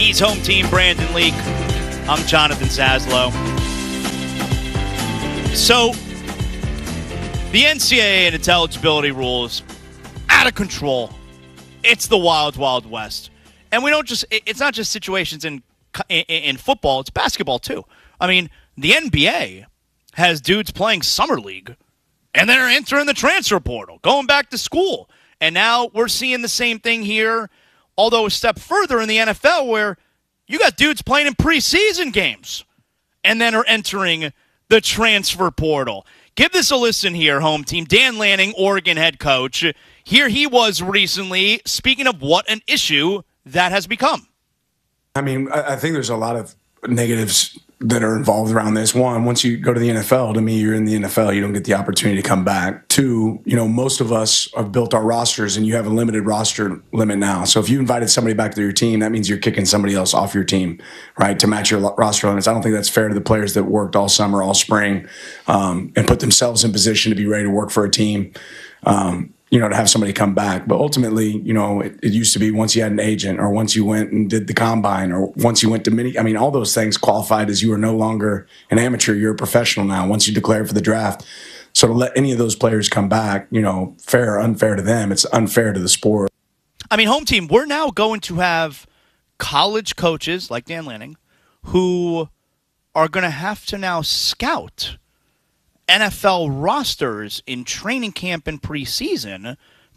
He's home team Brandon Leak. I'm Jonathan Saslow. So, the NCAA and its eligibility rules, out of control. It's the wild, wild west. And it's not just situations in football, it's basketball too. I mean, the NBA has dudes playing summer league, and they're entering the transfer portal, going back to school. And now we're seeing the same thing here, although a step further in the NFL where you got dudes playing in preseason games and then are entering the transfer portal. Give this a listen here, home team. Dan Lanning, Oregon head coach. Here he was recently speaking of what an issue that has become. I mean, I think there's a lot of negatives that are involved around this. One, once you go to the NFL, to me, you're in the NFL. You don't get the opportunity to come back. Two, most of us have built our rosters, and you have a limited roster limit now. So if you invited somebody back to your team, that means you're kicking somebody else off your team, right, to match your roster limits. I don't think that's fair to the players that worked all summer, all spring, and put themselves in position to be ready to work for a team. To have somebody come back. But ultimately, it used to be once you had an agent or once you went and did the combine or once you went to all those things qualified as you are no longer an amateur, you're a professional now once you declare for the draft. So to let any of those players come back, fair or unfair to them, it's unfair to the sport. I mean, home team, we're now going to have college coaches like Dan Lanning who are going to have to now scout NFL rosters in training camp and preseason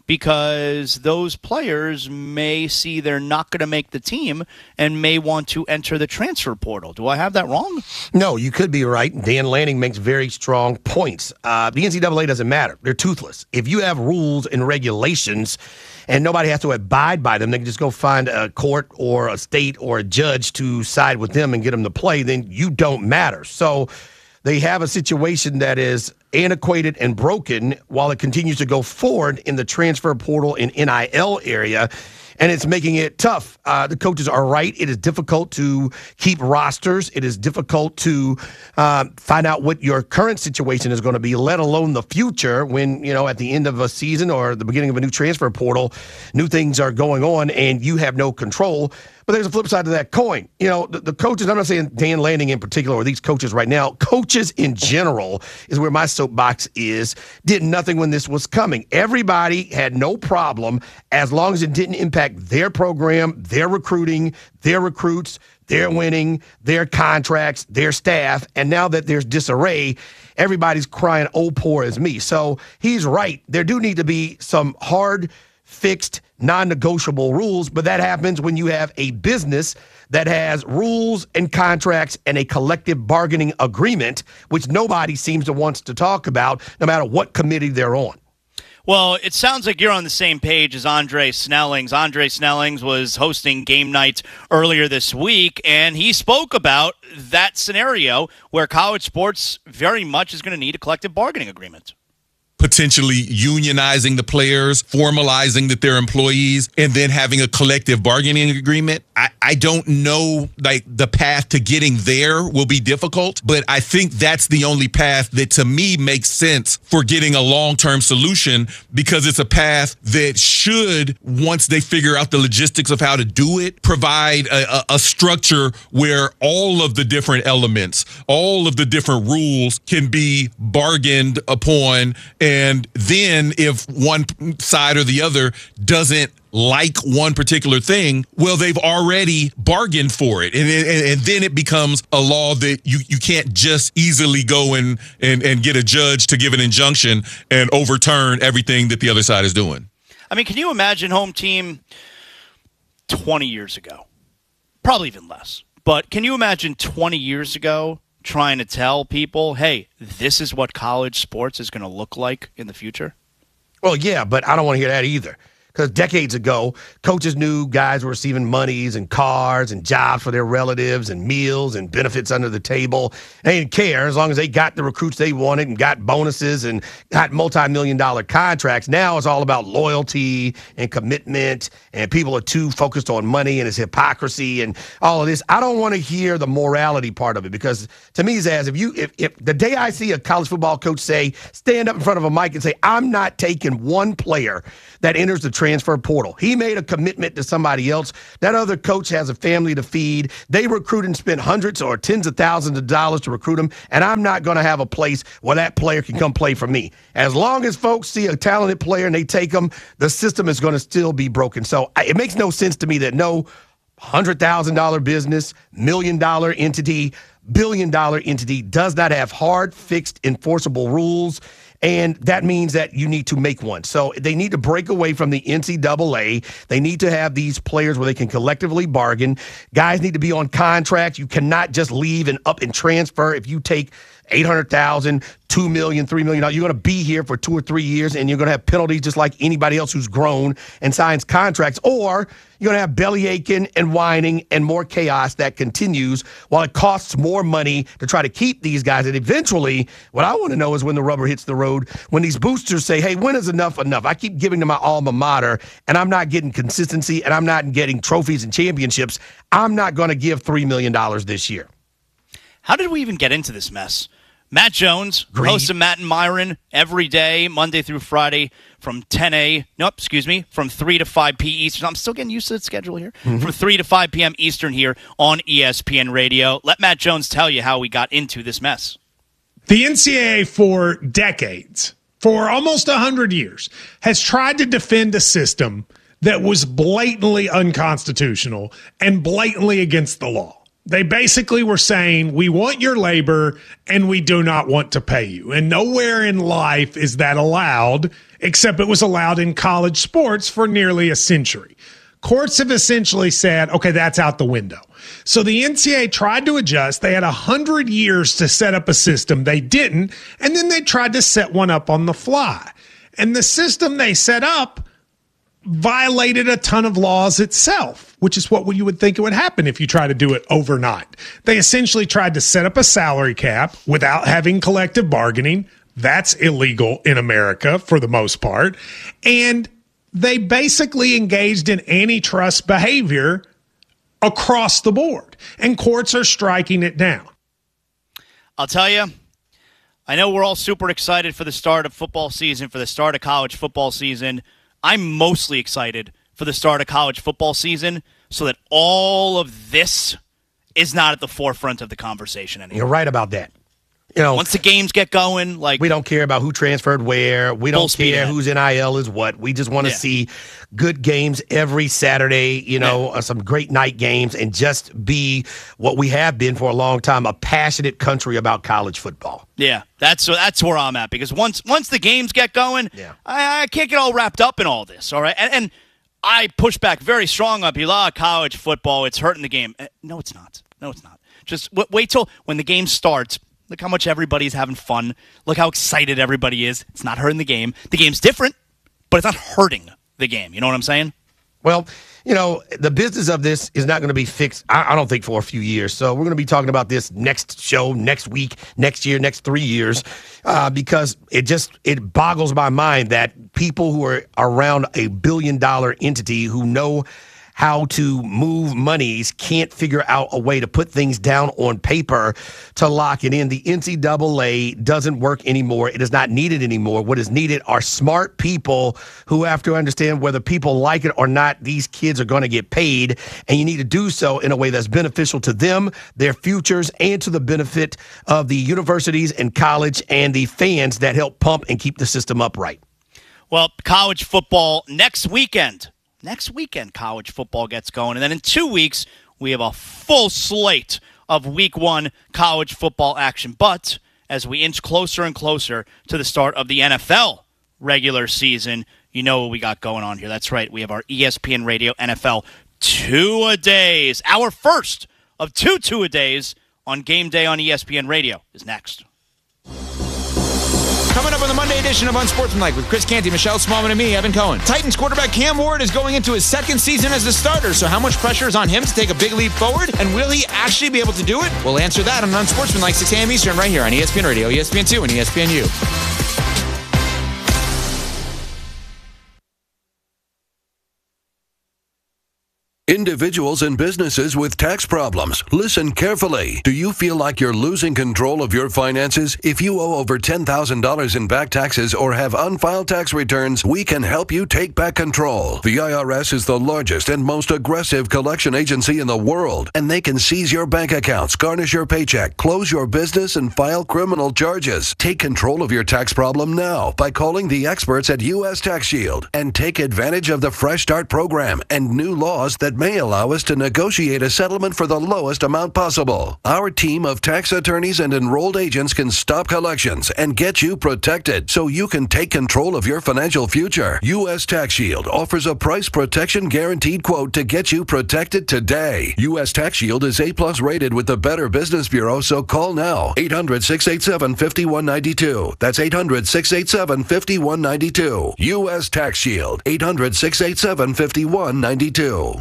because those players may see they're not going to make the team and may want to enter the transfer portal. Do I have that wrong? No, you could be right. Dan Lanning makes very strong points. The NCAA doesn't matter. They're toothless. If you have rules and regulations and nobody has to abide by them, they can just go find a court or a state or a judge to side with them and get them to play, then you don't matter. So they have a situation that is antiquated and broken while it continues to go forward in the transfer portal and NIL area, and it's making it tough. The coaches are right. It is difficult to keep rosters. It is difficult to find out what your current situation is going to be, let alone the future when, at the end of a season or the beginning of a new transfer portal, new things are going on and you have no control. But there's a flip side to that coin. The coaches, I'm not saying Dan Lanning in particular or these coaches right now, coaches in general is where my soapbox is, did nothing when this was coming. Everybody had no problem as long as it didn't impact their program, their recruiting, their recruits, their winning, their contracts, their staff. And now that there's disarray, everybody's crying, oh, poor is me. So he's right. There do need to be some hard, fixed, non-negotiable rules, but that happens when you have a business that has rules and contracts and a collective bargaining agreement, which nobody seems to want to talk about, no matter what committee they're on. Well, it sounds like you're on the same page as Andre Snellings. Andre Snellings was hosting Game Night earlier this week, and he spoke about that scenario where college sports very much is going to need a collective bargaining agreement. Potentially unionizing the players, formalizing that they're employees, and then having a collective bargaining agreement. I don't know, the path to getting there will be difficult, but I think that's the only path that to me makes sense for getting a long-term solution, because it's a path that should, once they figure out the logistics of how to do it, provide a structure where all of the different elements, all of the different rules can be bargained upon. And then if one side or the other doesn't like one particular thing, well, they've already bargained for it. And then it becomes a law that you can't just easily go and get a judge to give an injunction and overturn everything that the other side is doing. I mean, can you imagine, home team, 20 years ago? Probably even less. But can you imagine 20 years ago trying to tell people, hey, this is what college sports is going to look like in the future? Well, yeah, but I don't want to hear that either. Because decades ago, coaches knew guys were receiving monies and cars and jobs for their relatives and meals and benefits under the table. They didn't care as long as they got the recruits they wanted and got bonuses and got multi-million-dollar contracts. Now it's all about loyalty and commitment, and people are too focused on money and it's hypocrisy and all of this. I don't want to hear the morality part of it, because to me, Zaz, if the day I see a college football coach stand up in front of a mic and say, I'm not taking one player that enters the transfer portal. He made a commitment to somebody else. That other coach has a family to feed. They recruit and spend hundreds or tens of thousands of dollars to recruit him, and I'm not going to have a place where that player can come play for me. As long as folks see a talented player and they take him, the system is going to still be broken. So it makes no sense to me that no $100,000 business, $1 million entity, $1 billion entity does not have hard, fixed, enforceable rules. And that means that you need to make one. So they need to break away from the NCAA. They need to have these players where they can collectively bargain. Guys need to be on contract. You cannot just leave and up and transfer. If you take $800,000, $2 million, $3 million, you're going to be here for 2 or 3 years, and you're going to have penalties just like anybody else who's grown and signs contracts. Or you're going to have belly aching and whining and more chaos that continues while it costs more money to try to keep these guys. And eventually, what I want to know is when the rubber hits the road, when these boosters say, hey, when is enough enough? I keep giving to my alma mater, and I'm not getting consistency, and I'm not getting trophies and championships. I'm not going to give $3 million this year. How did we even get into this mess? Matt Jones, host of Matt and Myron, every day, Monday through Friday, from 3 to 5 p. Eastern. I'm still getting used to the schedule here. From 3 to 5 p.m. Eastern here on ESPN Radio. Let Matt Jones tell you how we got into this mess. The NCAA for decades, for almost 100 years, has tried to defend a system that was blatantly unconstitutional and blatantly against the law. They basically were saying, we want your labor and we do not want to pay you. And nowhere in life is that allowed, except it was allowed in college sports for nearly a century. Courts have essentially said, okay, that's out the window. So the NCAA tried to adjust. They had 100 years to set up a system. They didn't. And then they tried to set one up on the fly. And the system they set up violated a ton of laws itself, which is what you would think it would happen if you try to do it overnight. They essentially tried to set up a salary cap without having collective bargaining. That's illegal in America for the most part. And they basically engaged in antitrust behavior across the board. And courts are striking it down. I'll tell you, I know we're all super excited for the start of football season, for the start of college football season. I'm mostly excited for the start of college football season so that all of this is not at the forefront of the conversation anymore. You're right about that. Once the games get going, we don't care about who transferred where. We don't care whose NIL is what. We just want to see good games every Saturday, some great night games, and just be what we have been for a long time, a passionate country about college football. Yeah, that's where I'm at, because once the games get going, I can't get all wrapped up in all this, all right? And I push back very strong on people, college football, it's hurting the game. No, it's not. Just wait till when the game starts. Look how much everybody's having fun. Look how excited everybody is. It's not hurting the game. The game's different, but it's not hurting the game. You know what I'm saying? Well, the business of this is not going to be fixed, I don't think, for a few years. So we're going to be talking about this next show, next week, next year, next 3 years, because it boggles my mind that people who are around a billion-dollar entity who know how to move monies can't figure out a way to put things down on paper to lock it in. The NCAA doesn't work anymore. It is not needed anymore. What is needed are smart people who have to understand whether people like it or not, these kids are going to get paid, and you need to do so in a way that's beneficial to them, their futures, and to the benefit of the universities and college and the fans that help pump and keep the system upright. Well, college football next weekend. Next weekend, college football gets going. And then in 2 weeks, we have a full slate of Week 1 college football action. But as we inch closer and closer to the start of the NFL regular season, you know what we got going on here. That's right. We have our ESPN Radio NFL Two-A-Days. Our first of two Two-A-Days on Game Day on ESPN Radio is next. Coming up on the Monday edition of Unsportsmanlike with Chris Canty, Michelle Smallman, and me, Evan Cohen. Titans quarterback Cam Ward is going into his second season as a starter, so how much pressure is on him to take a big leap forward? And will he actually be able to do it? We'll answer that on Unsportsmanlike, 6 a.m. Eastern, right here on ESPN Radio, ESPN2, and ESPNU. Individuals and businesses with tax problems, listen carefully. Do you feel like you're losing control of your finances? If you owe over $10,000 in back taxes or have unfiled tax returns, we can help you take back control. The IRS is the largest and most aggressive collection agency in the world, and they can seize your bank accounts, garnish your paycheck, close your business, and file criminal charges. Take control of your tax problem now by calling the experts at U.S. Tax Shield and take advantage of the Fresh Start program and new laws that may allow us to negotiate a settlement for the lowest amount possible. Our team of tax attorneys and enrolled agents can stop collections and get you protected so you can take control of your financial future. U.S. Tax Shield offers a price protection guaranteed quote to get you protected today. U.S. Tax Shield is A+ rated with the Better Business Bureau, so call now. 800-687-5192. That's 800-687-5192. U.S. Tax Shield. 800-687-5192.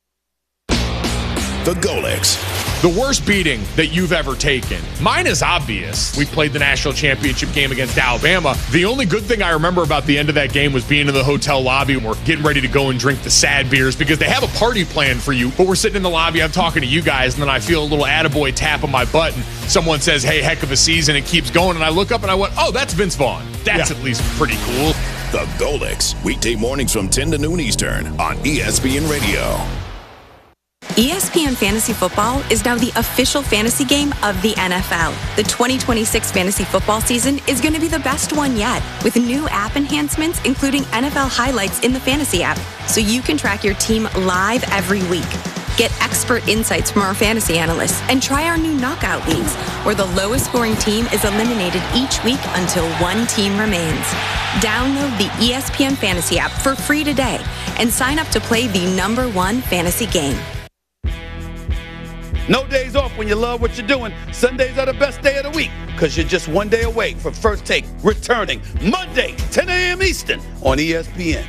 The Golics. The worst beating that you've ever taken. Mine is obvious. We played the national championship game against Alabama. The only good thing I remember about the end of that game was being in the hotel lobby and we're getting ready to go and drink the sad beers because they have a party planned for you. But we're sitting in the lobby, I'm talking to you guys, and then I feel a little attaboy tap on my butt and someone says, hey, heck of a season. It keeps going. And I look up and I went, oh, that's Vince Vaughn. That's at least pretty cool. The Golics. Weekday mornings from 10 to noon Eastern on ESPN Radio. ESPN Fantasy Football is now the official fantasy game of the NFL. The 2026 fantasy football season is going to be the best one yet, with new app enhancements including NFL highlights in the fantasy app, so you can track your team live every week. Get expert insights from our fantasy analysts and try our new knockout leagues, where the lowest scoring team is eliminated each week until one team remains. Download the ESPN Fantasy app for free today and sign up to play the #1 fantasy game. No days off when you love what you're doing. Sundays are the best day of the week because you're just one day away from First Take returning Monday, 10 a.m. Eastern on ESPN.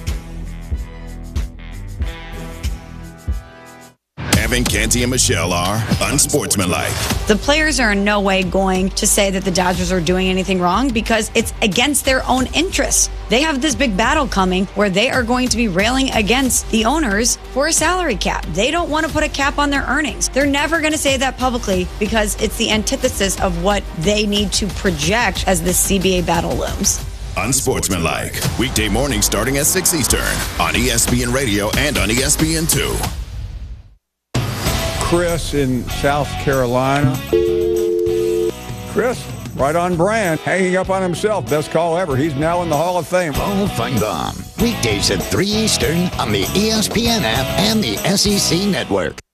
Evan, Canty, and Michelle are unsportsmanlike. The players are in no way going to say that the Dodgers are doing anything wrong because it's against their own interests. They have this big battle coming where they are going to be railing against the owners for a salary cap. They don't want to put a cap on their earnings. They're never going to say that publicly because it's the antithesis of what they need to project as the CBA battle looms. Unsportsmanlike. Weekday mornings starting at 6 Eastern on ESPN Radio and on ESPN2. Chris in South Carolina. Chris, right on brand, hanging up on himself. Best call ever. He's now in the Hall of Fame. Paul Feinbaum. Weekdays at 3 Eastern on the ESPN app and the SEC Network.